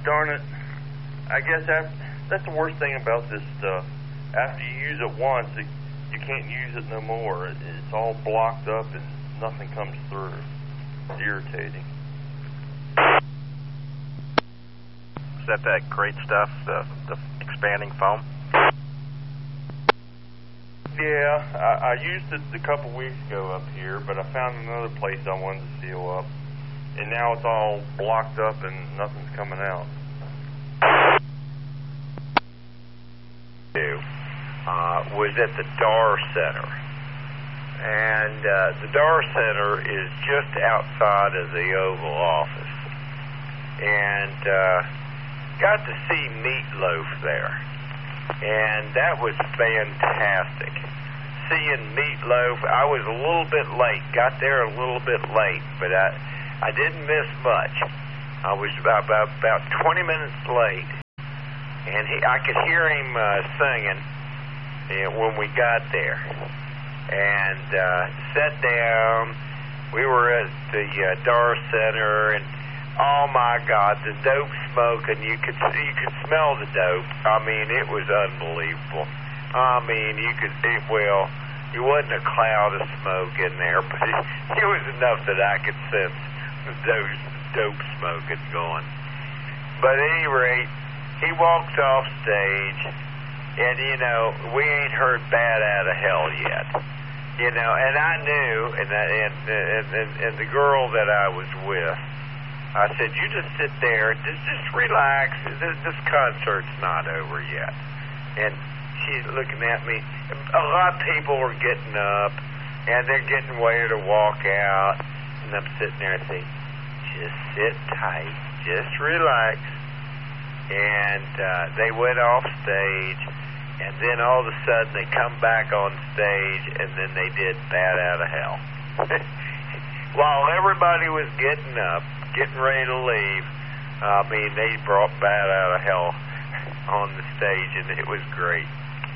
darn it. I guess that's the worst thing about this stuff. After you use it once, you can't use it no more. It's all blocked up and nothing comes through. It's irritating. Is that great stuff, the expanding foam? Yeah, I used it a couple weeks ago up here, but I found another place I wanted to seal up. And now it's all blocked up and nothing's coming out. Was at the DAR Center. And the DAR Center is just outside of the Oval Office. And got to see Meatloaf there. And that was fantastic. Seeing Meatloaf, I was a little bit late. Got there a little bit late, but I didn't miss much. I was about 20 minutes late, and I could hear him singing when we got there. And sat down. We were at the DAR Center, and oh my God, the dope smoking! You could smell the dope. I mean, it was unbelievable. I mean, it wasn't a cloud of smoke in there, but it was enough that I could sense those dope smoking going. But at any rate, he walked off stage, and we ain't heard Bat Out of Hell yet. And I knew, and the girl that I was with, I said, you just sit there, just relax. This concert's not over yet. And she's looking at me. A lot of people are getting up, and they're getting ready to walk out. And I'm sitting there and saying, just sit tight, just relax. And they went off stage, and then all of a sudden they come back on stage, and then they did Bat Out of Hell. While everybody was getting up, getting ready to leave, I mean, they brought Bat Out of Hell on the stage, and it was great.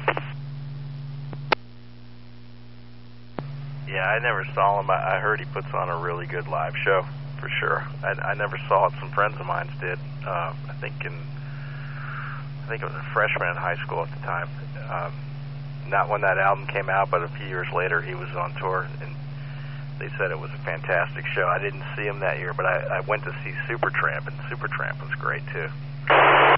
Yeah, I never saw him. I heard he puts on a really good live show, for sure. I never saw it. Some friends of mine did. I think it was a freshman in high school at the time. Not when that album came out, but a few years later, he was on tour, and they said it was a fantastic show. I didn't see him that year, but I went to see Supertramp, and Supertramp was great, too.